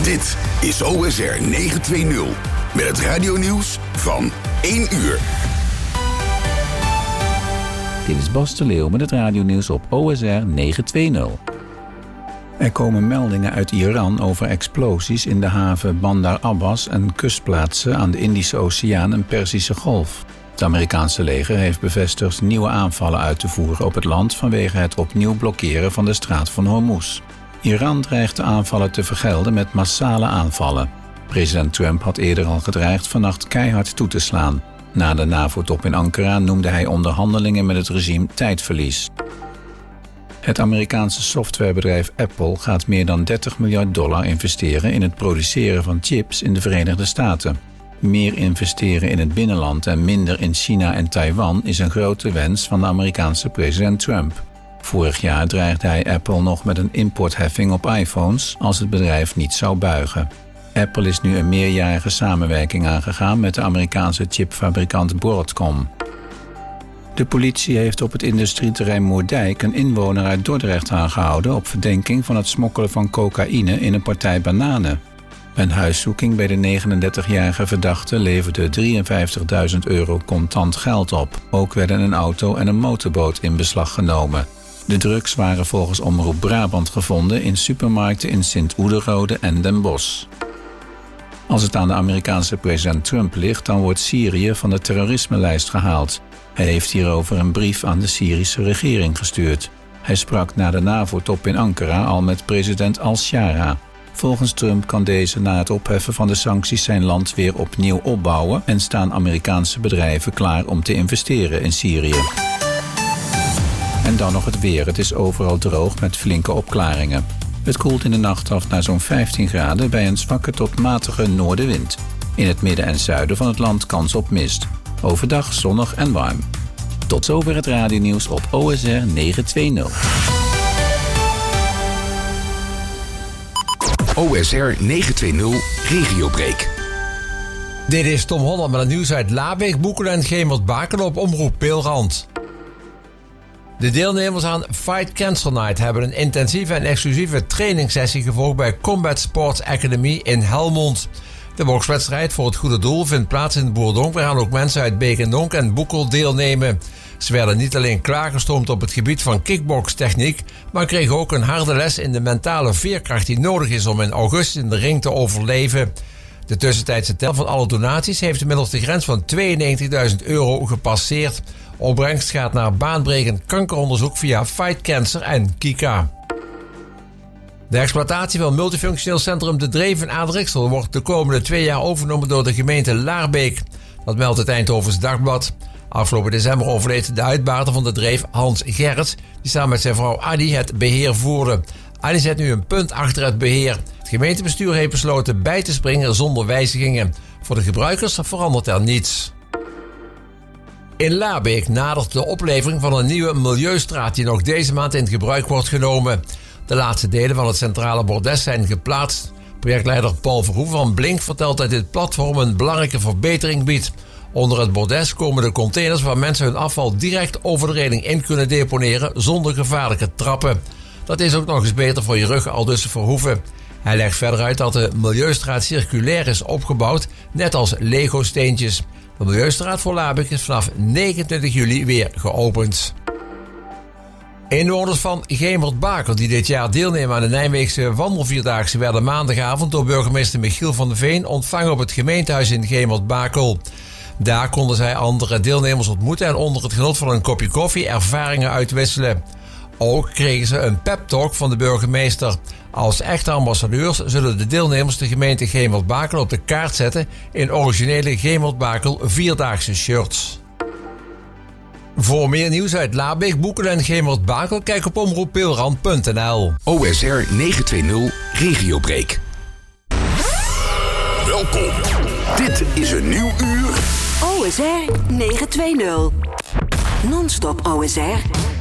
Dit is OSR 920 met het radionieuws van 1 uur. Dit is Bas de Leeuw met het radionieuws op OSR 920. Er komen meldingen uit Iran over explosies in de haven Bandar Abbas en kustplaatsen aan de Indische Oceaan en Perzische Golf. Het Amerikaanse leger heeft bevestigd nieuwe aanvallen uit te voeren op het land vanwege het opnieuw blokkeren van de straat van Hormuz. Iran dreigt de aanvallen te vergelden met massale aanvallen. President Trump had eerder al gedreigd vannacht keihard toe te slaan. Na de NAVO-top in Ankara noemde hij onderhandelingen met het regime tijdverlies. Het Amerikaanse softwarebedrijf Apple gaat meer dan $30 miljard investeren in het produceren van chips in de Verenigde Staten. Meer investeren in het binnenland en minder in China en Taiwan is een grote wens van de Amerikaanse president Trump. Vorig jaar dreigde hij Apple nog met een importheffing op iPhones als het bedrijf niet zou buigen. Apple is nu een meerjarige samenwerking aangegaan met de Amerikaanse chipfabrikant Broadcom. De politie heeft op het industrieterrein Moerdijk een inwoner uit Dordrecht aangehouden op verdenking van het smokkelen van cocaïne in een partij bananen. Een huiszoeking bij de 39-jarige verdachte leverde €53.000 contant geld op. Ook werden een auto en een motorboot in beslag genomen. De drugs waren volgens Omroep Brabant gevonden in supermarkten in Sint-Oederode en Den Bosch. Als het aan de Amerikaanse president Trump ligt, dan wordt Syrië van de terrorismelijst gehaald. Hij heeft hierover een brief aan de Syrische regering gestuurd. Hij sprak na de NAVO-top in Ankara al met president al-Shara. Volgens Trump kan deze na het opheffen van de sancties zijn land weer opnieuw opbouwen en staan Amerikaanse bedrijven klaar om te investeren in Syrië. En dan nog het weer. Het is overal droog met flinke opklaringen. Het koelt in de nacht af naar zo'n 15 graden bij een zwakke tot matige noordenwind. In het midden en zuiden van het land kans op mist. Overdag zonnig en warm. Tot zover het radionieuws op OSR 920. OSR 920 Regiobreak. Dit is Tom Holland met het nieuws uit Laabeek, Boekelen en Gemert-Baken op Omroep Peelrand. De deelnemers aan Fight Cancer Night hebben een intensieve en exclusieve trainingssessie gevolgd bij Combat Sports Academy in Helmond. De bokswedstrijd voor het goede doel vindt plaats in Boerdonk, waar gaan ook mensen uit Beek en Donk en Boekel deelnemen. Ze werden niet alleen klaargestoomd op het gebied van kickbokstechniek, maar kregen ook een harde les in de mentale veerkracht die nodig is om in augustus in de ring te overleven. De tussentijdse tel van alle donaties heeft inmiddels de grens van €92.000 gepasseerd. Opbrengst gaat naar baanbrekend kankeronderzoek via Fight Cancer en Kika. De exploitatie van multifunctioneel centrum De Dreef in Aardrijksel wordt de komende 2 jaar overgenomen door de gemeente Laarbeek. Dat meldt het Eindhovens Dagblad. Afgelopen december overleed de uitbater van De Dreef, Hans Gerrits, die samen met zijn vrouw Adi het beheer voerde. Adi zet nu een punt achter het beheer. Het gemeentebestuur heeft besloten bij te springen zonder wijzigingen. Voor de gebruikers verandert er niets. In Laarbeek nadert de oplevering van een nieuwe milieustraat die nog deze maand in gebruik wordt genomen. De laatste delen van het centrale bordes zijn geplaatst. Projectleider Paul Verhoeven van Blink vertelt dat dit platform een belangrijke verbetering biedt. Onder het bordes komen de containers waar mensen hun afval direct over de reling in kunnen deponeren zonder gevaarlijke trappen. Dat is ook nog eens beter voor je rug, aldus Verhoeven. Hij legt verder uit dat de Milieustraat circulair is opgebouwd, net als Lego-steentjes. De Milieustraat voor Laarbeek is vanaf 29 juli weer geopend. Inwoners van Gemert-Bakel die dit jaar deelnemen aan de Nijmeegse wandelvierdaagse werden maandagavond door burgemeester Michiel van de Veen ontvangen op het gemeentehuis in Gemert-Bakel. Daar konden zij andere deelnemers ontmoeten en onder het genot van een kopje koffie ervaringen uitwisselen. Ook kregen ze een pep-talk van de burgemeester. Als echte ambassadeurs zullen de deelnemers de gemeente Gemert-Bakel op de kaart zetten in originele Gemert-Bakel vierdaagse shirts. Voor meer nieuws uit Laarbeek, Boekelen en Gemert-Bakel, kijk op omroeppeelrand.nl. OSR 920 Regiobreak. Welkom. Dit is een nieuw uur. OSR 920. Non-stop OSR.